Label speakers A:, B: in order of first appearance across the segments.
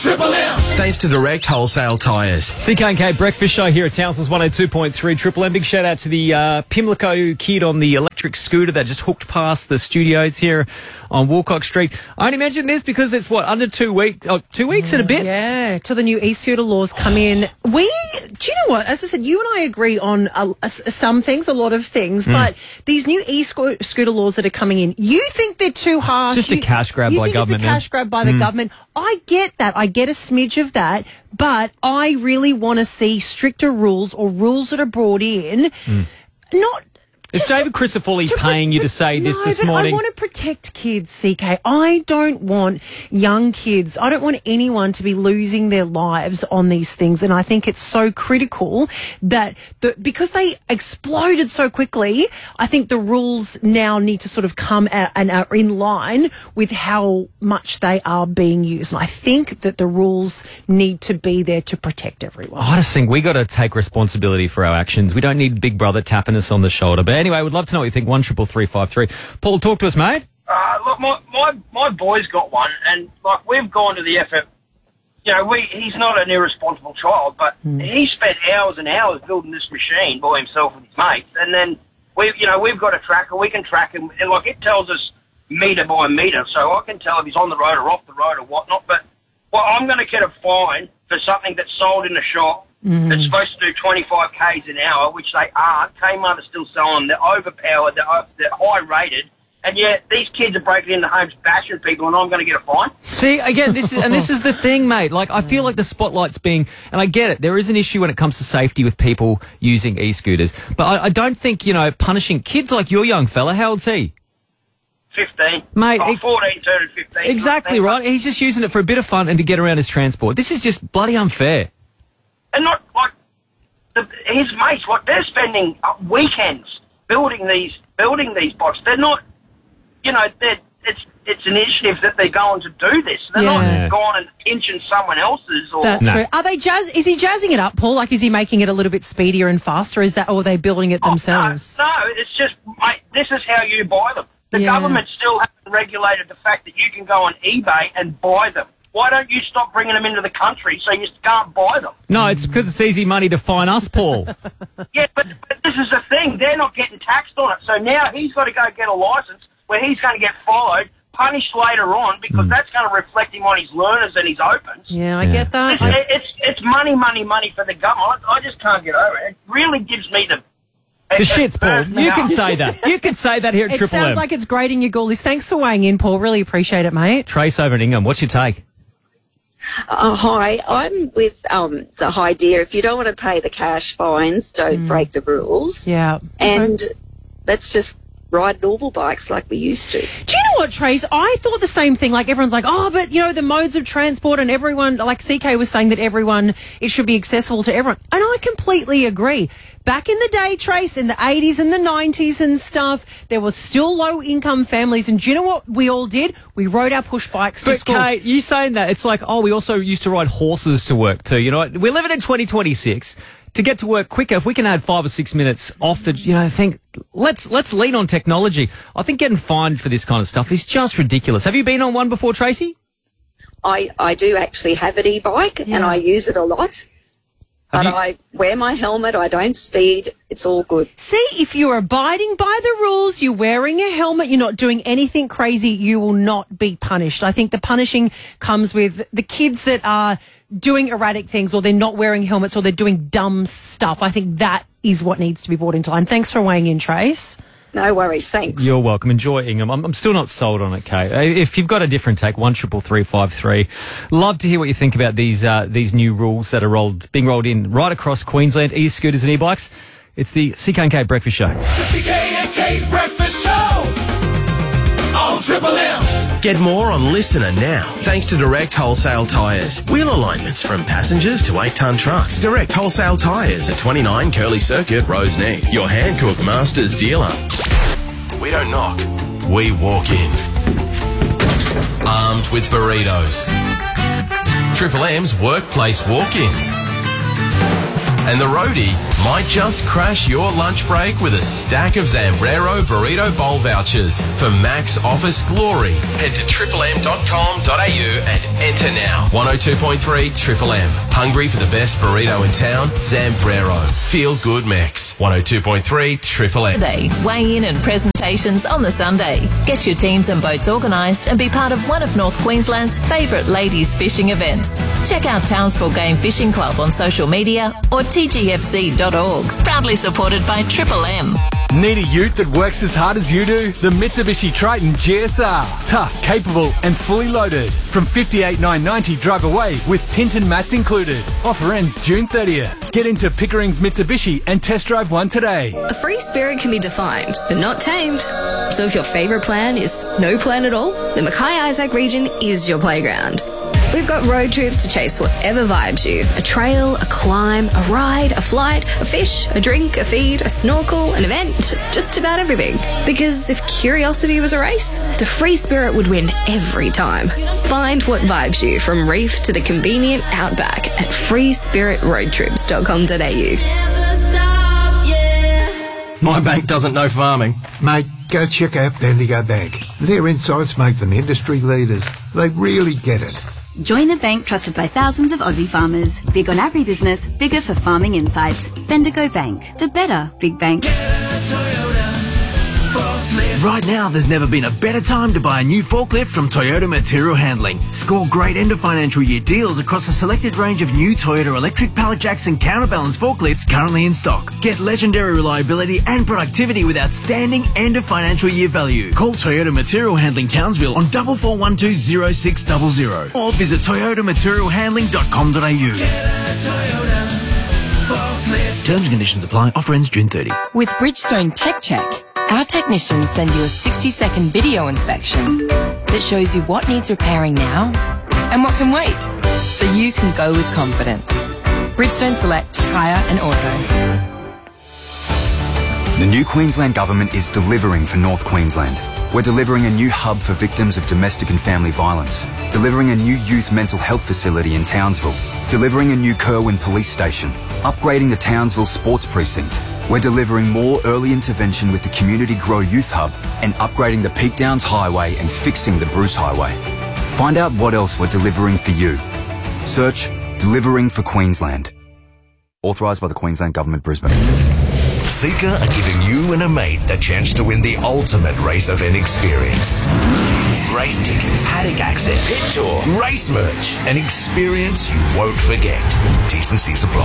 A: Triple M. Thanks to Direct Wholesale Tyres.
B: CK&K Breakfast Show here at Townsville's 102.3 Triple M. Big shout out to the Pimlico kid on the electric scooter that just hooked past the studios here on Walcott Street. I only mention this because it's under 2 weeks, 2 weeks and a bit.
C: Yeah, till the new e-scooter laws come in. Do you know what? As I said, you and I agree on some things, a lot of things, but these new e-scooter laws that are coming in, you think they're too harsh.
B: Just a cash grab by government.
C: It's a cash grab by the government. I get that. I get a smidge of that, but I really want to see stricter rules or rules that are brought in. Not.
B: Is David Crisafulli paying you to say this morning?
C: I want to protect kids, CK. I don't want young kids. I don't want anyone to be losing their lives on these things. And I think it's so critical that because they exploded so quickly, I think the rules now need to sort of come out and are in line with how much they are being used. And I think that the rules need to be there to protect everyone.
B: I just think we got to take responsibility for our actions. We don't need Big Brother tapping us on the shoulder. But anyway, we'd love to know what you think. 133353. Paul, talk to us, mate.
D: Look, my boy's got one, and like we've gone to the effort. You know, he's not an irresponsible child, but he spent hours and hours building this machine by himself with his mates, and then we've got a tracker. We can track him, and like it tells us metre by metre, so I can tell if he's on the road or off the road or whatnot. But I'm going to get a fine for something that's sold in a shop. It's supposed to do 25 k's an hour, which they aren't. Kmart are still selling them. They're overpowered. They're high rated. And yet these kids are breaking into homes, bashing people, and I'm going to get a fine.
B: See, again, this is the thing, mate. Like, I feel like the spotlight's being, and I get it, there is an issue when it comes to safety with people using e-scooters. But I don't think, punishing kids like your young fella, how old's he?
D: 15.
B: Mate,
D: 14, turning 15.
B: Exactly right. He's just using it for a bit of fun and to get around his transport. This is just bloody unfair.
D: And not like his mates, they're spending weekends building these bikes. They're not, it's an initiative that they're going to do this. They're not going and pinching someone else's. Or
C: That's true. Are they is he jazzing it up, Paul? Like, is he making it a little bit speedier and faster? Or are they building it themselves?
D: No, it's just, mate, this is how you buy them. The government still hasn't regulated the fact that you can go on eBay and buy them. Why don't you stop bringing them into the country so you can't buy them?
B: No, it's because it's easy money to fine us, Paul.
D: Yeah, but this is the thing. They're not getting taxed on it. So now he's got to go get a licence where he's going to get followed, punished later on, because that's going to reflect him on his learners and his opens.
C: Yeah, I get that.
D: It's money for the government. I just can't get over it. It really gives me the
B: shits, Paul. You can say that. You can say that here at Triple M.
C: It sounds like it's grating your goalies. Thanks for weighing in, Paul. Really appreciate it, mate.
B: Trace over in Ingham, what's your take?
E: Hi, I'm with the idea, if you don't want to pay the cash fines, don't break the rules.
C: Yeah.
E: And let's just ride normal bikes like we used to.
C: Do you know what, Trace? I thought the same thing. Like, everyone's like, but, the modes of transport and everyone, like CK was saying that it should be accessible to everyone. And I completely agree. Back in the day, Trace, in the 80s and the 90s and stuff, there were still low-income families. And do you know what we all did? We rode our push bikes to school.
B: Kate, you saying that, it's like, we also used to ride horses to work too. We're living in 2026. To get to work quicker, if we can add 5 or 6 minutes off the, let's lean on technology. I think getting fined for this kind of stuff is just ridiculous. Have you been on one before, Tracy?
E: I do actually have an e-bike and I use it a lot. But I wear my helmet, I don't speed, it's all good.
C: See, if you're abiding by the rules, you're wearing a helmet, you're not doing anything crazy, you will not be punished. I think the punishing comes with the kids that are doing erratic things, or they're not wearing helmets, or they're doing dumb stuff. I think that is what needs to be brought into line. Thanks for weighing in, Trace.
E: No worries, thanks.
B: You're welcome. Enjoy Ingham. I'm still not sold on it, Kate. If you've got a different take, 133353. Love to hear what you think about these new rules that are being rolled in right across Queensland, e-scooters and e-bikes. It's the CK&K Breakfast Show.
A: The CK&K Breakfast Show on Triple M. Get more on Listener now, thanks to Direct Wholesale Tyres. Wheel alignments from passengers to 8-tonne trucks. Direct Wholesale Tyres at 29 Curly Circuit, Roseneath. Your Hankook Masters dealer. We don't knock, we walk in. Armed with burritos. Triple M's workplace walk-ins. And the roadie might just crash your lunch break with a stack of Zambrero Burrito Bowl vouchers for max office glory. Head to triplem.com.au and enter now. 102.3 Triple M. Hungry for the best burrito in town? Zambrero. Feel good mix. 102.3 Triple M.
F: Weigh-in and presentations on the Sunday. Get your teams and boats organised and be part of one of North Queensland's favourite ladies fishing events. Check out Townsville Game Fishing Club on social media or tgfc.org. Proudly supported by Triple M.
G: Need a ute that works as hard as you do? The Mitsubishi Triton GSR. Tough, capable and fully loaded. From $58,990 drive away with tint and mats included. Offer ends June 30th. Get into Pickering's Mitsubishi and test drive one today.
H: A free spirit can be defined, but not tamed. So if your favourite plan is no plan at all, the Mackay-Isaac region is your playground. We've got road trips to chase whatever vibes you. A trail, a climb, a ride, a flight, a fish, a drink, a feed, a snorkel, an event, just about everything. Because if curiosity was a race, the free spirit would win every time. Find what vibes you from reef to the convenient outback at freespiritroadtrips.com.au.
I: My bank doesn't know farming.
J: Mate, go check out Bendigo Bank. Their insights make them industry leaders. They really get it.
K: Join the bank trusted by thousands of Aussie farmers. Big on agribusiness, bigger for farming insights. Bendigo Bank, the better big bank.
L: Right now, there's never been a better time to buy a new forklift from Toyota Material Handling. Score great end of financial year deals across a selected range of new Toyota electric pallet jacks and counterbalance forklifts currently in stock. Get legendary reliability and productivity with outstanding end of financial year value. Call Toyota Material Handling Townsville on 4412 0600 or visit toyotamaterialhandling.com.au. Terms and conditions apply. Offer ends June 30.
M: With Bridgestone Tech Check, our technicians send you a 60-second video inspection that shows you what needs repairing now and what can wait, so you can go with confidence. Bridgestone Select Tyre and Auto.
N: The new Queensland Government is delivering for North Queensland. We're delivering a new hub for victims of domestic and family violence, delivering a new youth mental health facility in Townsville, delivering a new Kerwin police station, upgrading the Townsville sports precinct. We're delivering more early intervention with the Community Grow Youth Hub and upgrading the Peak Downs Highway and fixing the Bruce Highway. Find out what else we're delivering for you. Search Delivering for Queensland. Authorised by the Queensland Government, Brisbane.
O: Seeker are giving you and a mate the chance to win the ultimate race event experience. Race tickets, paddock access, hit tour, race merch, an experience you won't forget. T&C Supply.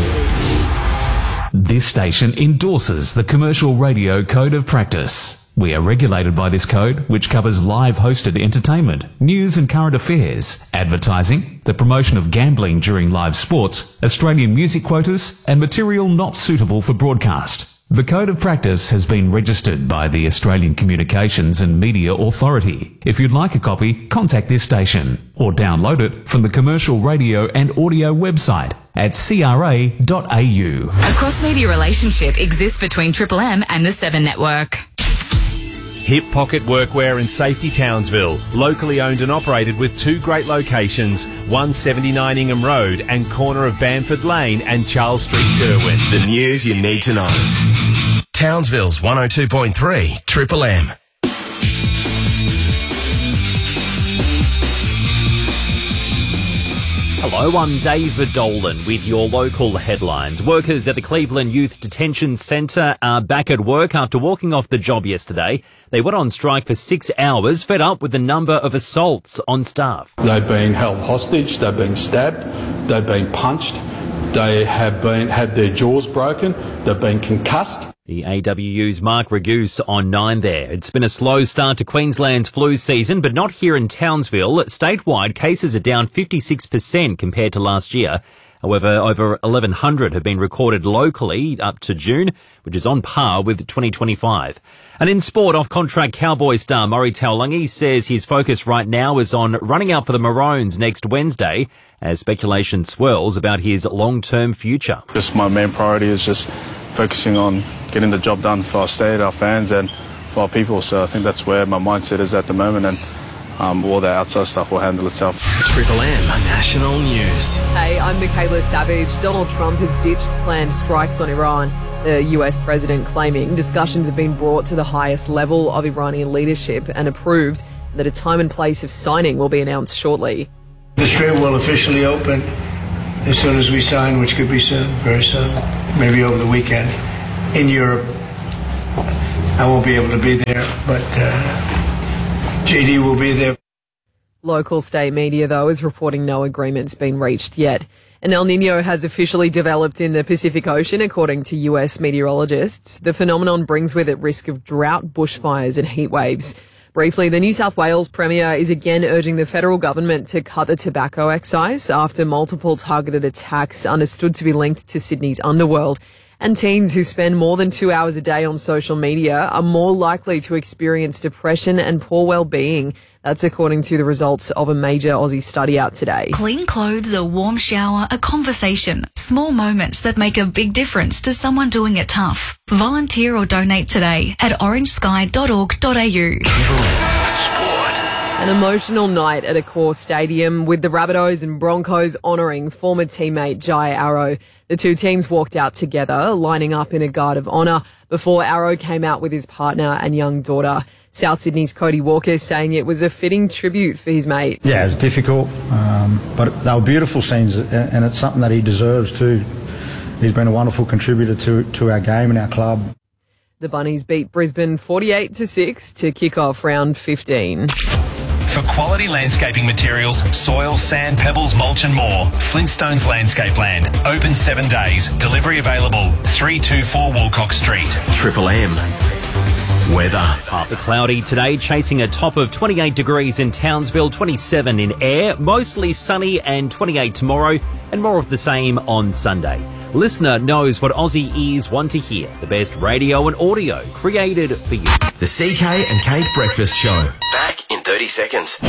P: This station endorses the Commercial Radio Code of Practice. We are regulated by this code, which covers live hosted entertainment, news and current affairs, advertising, the promotion of gambling during live sports, Australian music quotas, and material not suitable for broadcast. The Code of Practice has been registered by the Australian Communications and Media Authority. If you'd like a copy, contact this station or download it from the Commercial Radio and Audio website at cra.au.
Q: A cross-media relationship exists between Triple M and the 7 Network.
R: Hip Pocket Workwear in Safety Townsville, locally owned and operated with 2 great locations, 179 Ingham Road and corner of Bamford Lane and Charles Street, Kerwin.
A: The news you need to know. Townsville's 102.3 Triple M.
B: Hello, I'm David Dolan with your local headlines. Workers at the Cleveland Youth Detention Centre are back at work after walking off the job yesterday. They went on strike for 6 hours, fed up with the number of assaults on staff.
S: They've been held hostage, they've been stabbed, they've been punched, they have had their jaws broken, they've been concussed.
B: The AWU's Mark Raguse on 9 there. It's been a slow start to Queensland's flu season, but not here in Townsville. Statewide, cases are down 56% compared to last year. However, over 1,100 have been recorded locally up to June, which is on par with 2025. And in sport, off-contract Cowboy star Murray Taulagi says his focus right now is on running out for the Maroons next Wednesday, as speculation swirls about his long-term future.
S: Just my main priority is just focusing on getting the job done for our state, our fans, and for our people. So I think that's where my mindset is at the moment, and
I: all the outside stuff will handle itself.
A: Triple M National News.
T: Hey, I'm Michaela Savage. Donald Trump has ditched planned strikes on Iran. The US president claiming discussions have been brought to the highest level of Iranian leadership and approved that a time and place of signing will be announced shortly.
U: The Strait will officially open as soon as we sign, which could be soon, very soon, maybe over the weekend. In Europe, I won't be able to be there, but JD will be there.
T: Local state media, though, is reporting no agreement's been reached yet. An El Nino has officially developed in the Pacific Ocean, according to US meteorologists. The phenomenon brings with it risk of drought, bushfires and heat waves. Briefly, the New South Wales Premier is again urging the federal government to cut the tobacco excise after multiple targeted attacks understood to be linked to Sydney's underworld. And teens who spend more than 2 hours a day on social media are more likely to experience depression and poor well-being. That's according to the results of a major Aussie study out today.
V: Clean clothes, a warm shower, a conversation. Small moments that make a big difference to someone doing it tough. Volunteer or donate today at orangesky.org.au.
T: An emotional night at Accor Stadium with the Rabbitohs and Broncos honouring former teammate Jai Arrow. The two teams walked out together, lining up in a guard of honour before Arrow came out with his partner and young daughter. South Sydney's Cody Walker saying it was a fitting tribute for his mate.
W: Yeah, it was difficult, but they were beautiful scenes, and it's something that he deserves too. He's been a wonderful contributor to our game and our club.
T: The Bunnies beat Brisbane 48-6 to kick off round 15.
O: For quality landscaping materials, soil, sand, pebbles, mulch and more, Flintstones Landscape Land. Open 7 days. Delivery available. 324 Walcock Street.
A: Triple M. Weather.
B: Partly cloudy today, chasing a top of 28 degrees in Townsville, 27 in Ayr, mostly sunny and 28 tomorrow, and more of the same on Sunday. Listener knows what Aussie ears want to hear. The best radio and audio created for you.
A: The CK and Kate Breakfast Show. Back in 30 seconds.